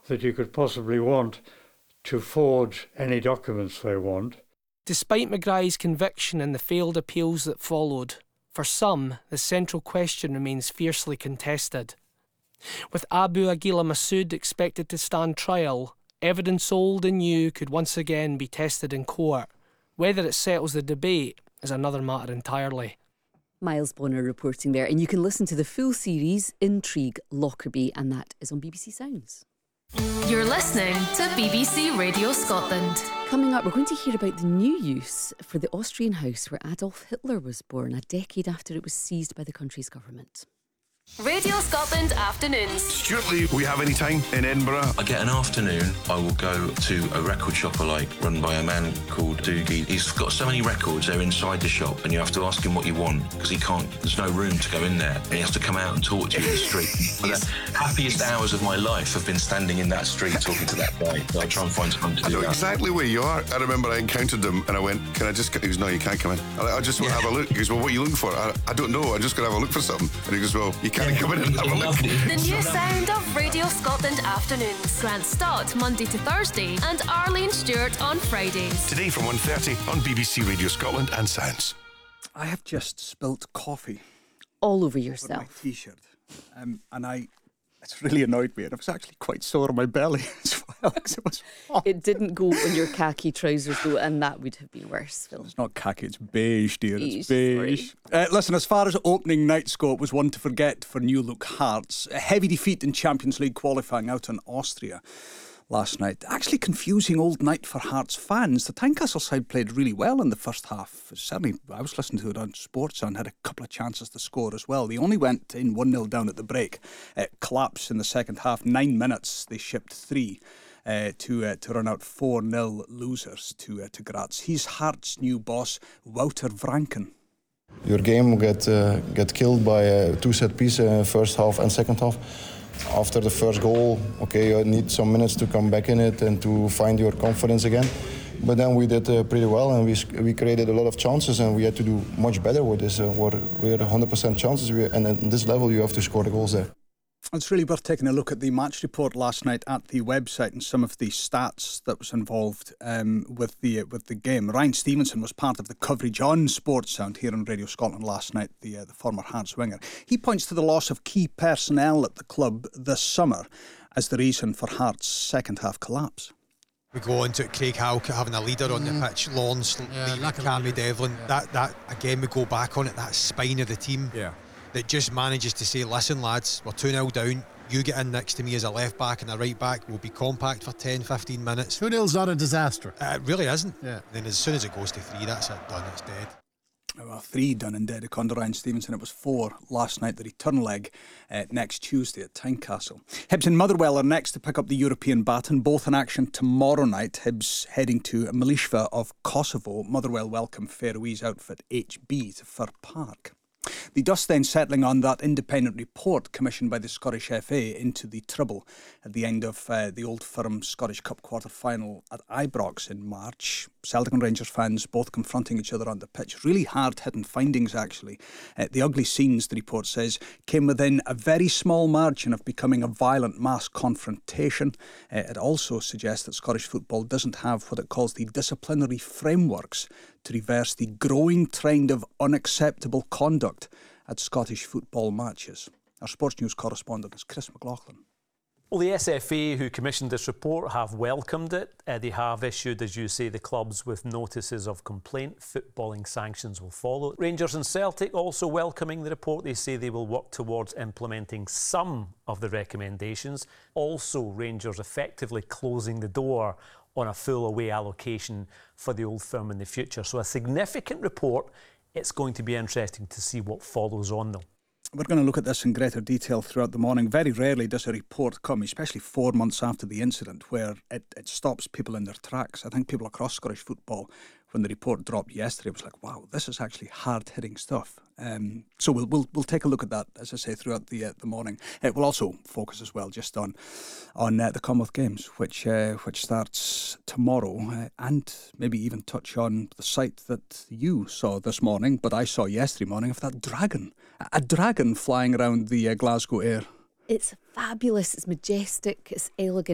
that you could possibly want to forge any documents they want. Despite Magrahi's conviction and the failed appeals that followed, for some, the central question remains fiercely contested. With Abu Aguila Masood expected to stand trial, evidence old and new could once again be tested in court. Whether it settles the debate is another matter entirely. Miles Bonner reporting there, and you can listen to the full series, Intrigue Lockerbie, and that is on BBC Sounds. You're listening to BBC Radio Scotland. Coming up, we're going to hear about the new use for the Austrian house where Adolf Hitler was born, a decade after it was seized by the country's government. Radio Scotland Afternoons. Stuart Lee, we have any time in Edinburgh? I get an afternoon, I will go to a record shop I like, run by a man called Doogie. He's got so many records, they're inside the shop, and you have to ask him what you want, because he can't, there's no room to go in there, and he has to come out and talk to you in the street. But the happiest hours of my life have been standing in that street talking to that guy. I try and find time to do that. I know exactly where you are. I remember I encountered him, and I went, can I just get... He goes, no, you can't come in. I just want to have a look. He goes, well, what are you looking for? I don't know, I'm just going to have a look for something. And he goes, well, you can't come in and have a look. The new sound of Radio Scotland Afternoons. Grant Stott, Monday to Thursday, and Arlene Stewart on Fridays. Today from 1:30 on BBC Radio Scotland and Sounds. I have just spilt coffee All over on my yourself. T-shirt, and it's really annoyed me, and I was actually quite sore on my belly as well, because it was hot. It didn't go on your khaki trousers though, and that would have been worse, Phil. It's not khaki, it's beige, dear. It's Beige, beige. Listen, as far as opening night's go, it was one to forget for New Look Hearts. A heavy defeat in Champions League qualifying out in Austria last night. Actually confusing old night for Hearts fans. The Tynecastle side played really well in the first half. Certainly, I was listening to it on Sports and had a couple of chances to score as well. They only went in 1-0 down at the break. Collapsed in the second half. 9 minutes, they shipped 3. To run out 4-0 losers to Graz. He's Hearts' new boss, Wouter Vranken. Your game get killed by 2 set pieces first half and second half. After the first goal, okay, you need some minutes to come back in it and to find your confidence again. But then we did pretty well, and we created a lot of chances, and we had to do much better with this. We're 100% chances, and at this level you have to score the goals there. It's really worth taking a look at the match report last night at the website and some of the stats that was involved with the game. Ryan Stevenson was part of the coverage on Sports Sound here on Radio Scotland last night, the former Hearts winger. He points to the loss of key personnel at the club this summer as the reason for Hearts' second half collapse. We go on to Craig Halkett having a leader on the pitch, Lawrence, Cammy Devlin. That again, we go back on it, that spine of the team. Yeah. That just manages to say, listen lads, we're 2-0 down, you get in next to me as a left back and a right back, we'll be compact for 10-15 minutes. 2-0's not a disaster. It really isn't. Yeah. Then as soon as it goes to 3, that's it, done, it's dead. Well, 3 done and dead according to Ryan Stevenson. It was 4 last night, the return leg next Tuesday at Tynecastle. Hibs and Motherwell are next to pick up the European baton, both in action tomorrow night. Hibs heading to Milishva of Kosovo. Motherwell welcome Faroese outfit HB to Fir Park. The dust then settling on that independent report commissioned by the Scottish FA into the trouble at the end of the Old Firm Scottish Cup quarter-final at Ibrox in March. Celtic and Rangers fans both confronting each other on the pitch. Really hard-hitting findings, actually. The ugly scenes, the report says, came within a very small margin of becoming a violent mass confrontation. It also suggests that Scottish football doesn't have what it calls the disciplinary frameworks to reverse the growing trend of unacceptable conduct at Scottish football matches. Our sports news correspondent is Chris McLaughlin. Well, the SFA, who commissioned this report, have welcomed it. They have issued, as you say, the clubs with notices of complaint. Footballing sanctions will follow. Rangers and Celtic also welcoming the report. They say they will work towards implementing some of the recommendations. Also, Rangers effectively closing the door on a full away allocation for the Old Firm in the future. So a significant report. It's going to be interesting to see what follows on, though. We're going to look at this in greater detail throughout the morning. Very rarely does a report come, especially 4 months after the incident, where it stops people in their tracks. I think people across Scottish football, when the report dropped yesterday, was like, wow, this is actually hard-hitting stuff. So we'll take a look at that, as I say, throughout the morning. We'll also focus as well just on the Commonwealth Games, which starts tomorrow, and maybe even touch on the sight that you saw this morning, but I saw yesterday morning, of that dragon. A dragon flying around the Glasgow air. It's fabulous, it's majestic, it's elegant.